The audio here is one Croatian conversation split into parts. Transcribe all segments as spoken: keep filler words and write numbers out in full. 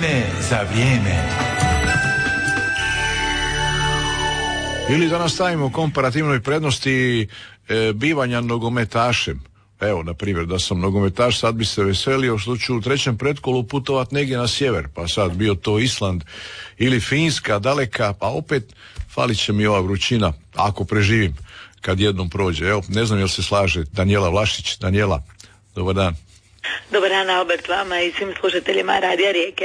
Vreme za vrijeme. Ili da nastavimo u komparativnoj prednosti e, bivanja nogometašem. Evo, na primjer, da sam nogometaš, sad bi se veselio što ću u trećem pretkolu putovat negdje na sjever, pa sad bio to Island ili Finska, daleka, pa opet falit će mi ova vrućina, ako preživim, kad jednom prođe. Evo, ne znam jel se slaže Danijela Vlašić. Danijela, dobar dan. Dobar dan, Albert, vama i svim slušateljima Radija Rijeke.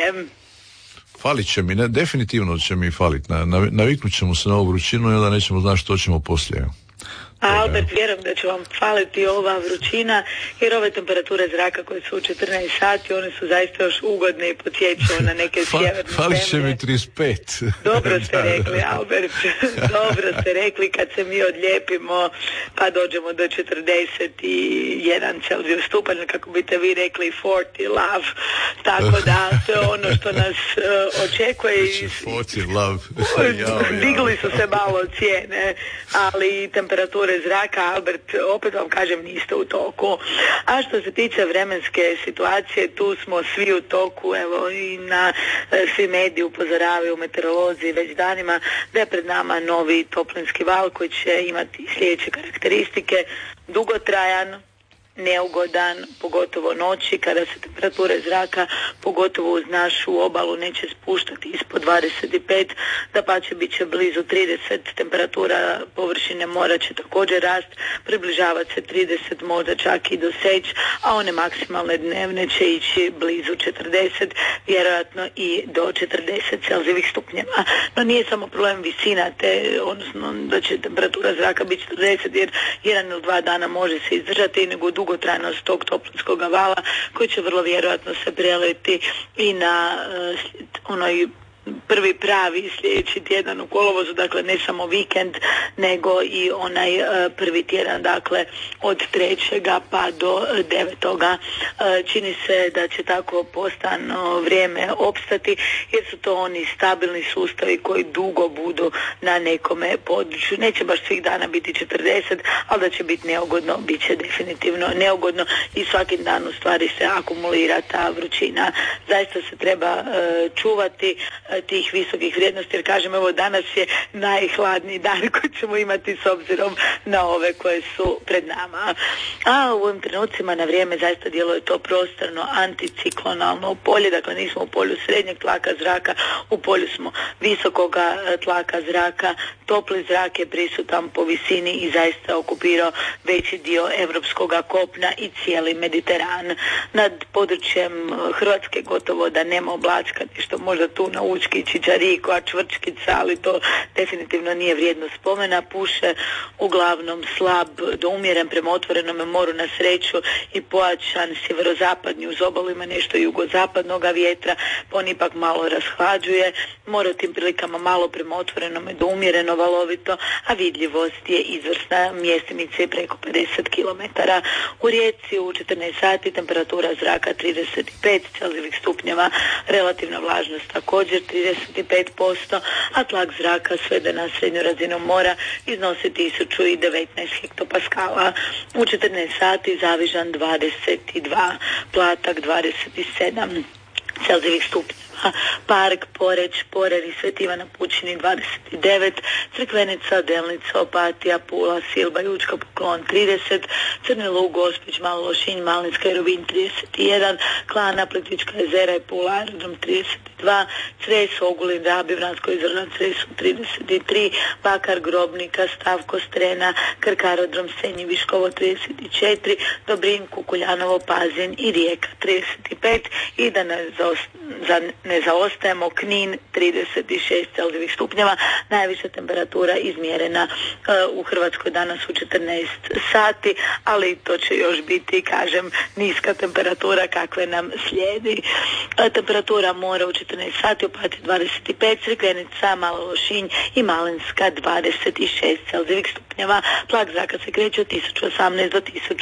Falit će mi, ne, definitivno će mi falit. Na, na, naviknut ćemo se na ovu vrućinu i onda nećemo znati što ćemo poslije. A Albert, vjerujem da će vam faliti ova vrućina, jer ove temperature zraka koje su u četrnaest sati, one su zaista još ugodne i podsjećaju na neke sjeverne zemlje. Falit će mi trideset pet. Dobro ste rekli, Albert. Dobro ste rekli, kad se mi odlijepimo pa dođemo do četrdeset jedan Celzijus stupanj, kako biste vi rekli, četrdeset love. Tako da, to je ono što nas uh, očekuje. četrdeset love. Digli su se malo cijene, ali temperature zraka, Albert, opet vam kažem, niste u toku. A što se tiče vremenske situacije, tu smo svi u toku, evo i na svi mediji upozoravaju meteorolozi već danima da je pred nama novi toplinski val koji će imati sljedeće karakteristike: dugotrajan, neugodan, pogotovo noći kada se temperature zraka, pogotovo uz našu obalu, neće spuštati ispod dvadeset pet, dapače bit će blizu trideset, temperatura površine mora će također rast, približavati se trideset, možda čak i doseći, a one maksimalne dnevne će ići blizu četrdeset, vjerojatno i do četrdeset Celzijevih stupnjeva. No nije samo problem visina, te, odnosno da će temperatura zraka biti četrdeset, jer jedan ili dva dana može se izdržati, nego dugotrajnost tog toplinskog vala koji će vrlo vjerojatno se preliti i na uh, onoj prvi pravi sljedeći tjedan u kolovozu, dakle ne samo vikend, nego i onaj uh, prvi tjedan, dakle od trećega pa do devetoga. Uh, čini se da će tako postano vrijeme opstati, jer su to oni stabilni sustavi koji dugo budu na nekome području. Neće baš svih dana biti četrdeset, ali da će biti neugodno, bit će definitivno neugodno i svakim danom stvari se akumulira ta vrućina. Zaista se treba uh, čuvati uh, tih visokih vrijednosti, jer kažem, evo danas je najhladniji dan koji ćemo imati s obzirom na ove koje su pred nama. A u ovim trenucima na vrijeme zaista djeluje to prostorno anticiklonalno polje, dakle nismo u polju srednjeg tlaka zraka, u polju smo visokoga tlaka zraka, topli zrak je prisutan po visini i zaista okupirao veći dio evropskoga kopna i cijeli Mediteran. Nad područjem Hrvatske gotovo da nema oblačka, što možda tu na Učki, Čičariko, Čvrčkica, ali to definitivno nije vrijedno spomena. Puše uglavnom slab do umjeren prema otvorenome moru, na sreću i pojačan sjeverozapadni, uz obalu ima nešto jugozapadnoga vjetra, pa on ipak malo rashlađuje. More u tim prilikama malo prema otvorenome do umjereno valovito, a vidljivost je izvrsna, mjestimice preko pedeset kilometara. U Rijeci u četrnaest sati temperatura zraka trideset pet Celzijevih stupnjeva, relativna vlažnost također trideset pet posto, a tlak zraka sveden na srednju razinu mora iznosi tisuću devetnaest hektopaskala. U četrnaest sati Zavižan dvadeset dva, Platak dvadeset sedam Celzijevih stupnjeva, Park, Poreč, Porer i Sveti Ivan na Pučini dvadeset devet, Crkvenica, Delnica, Opatija, Pula, Silba i Učka Poklon trideset, Crni Lug, Gospić, Malo Lošinj, Malinska i Rubin trideset jedan, Klana, Plitvička jezera i Pula, Aerodrom trideset dva, Cres, Ogulin, Rab, Vransko i Zrna, Cresu trideset tri, Bakar, Grobnika, Stavko, Strena, Krk, Aerodrom Senji, Viškovo trideset četiri, Dobrin, Kukuljanovo, Pazin i Rijeka trideset pet i da ne zaostajemo ne zaostajemo, Knin trideset šest Celzijevih stupnjeva, najviša temperatura izmjerena uh, u Hrvatskoj danas u četrnaest sati, ali to će još biti, kažem, niska temperatura kakve nam slijedi. Uh, temperatura mora u četrnaest sati, Opatija dvadeset pet, Crikvenica, Malo Lošinj i Malinska dvadeset šest Celzijevih stupnjeva, tlak zraka se kreće od tisuću osamnaest do tisuću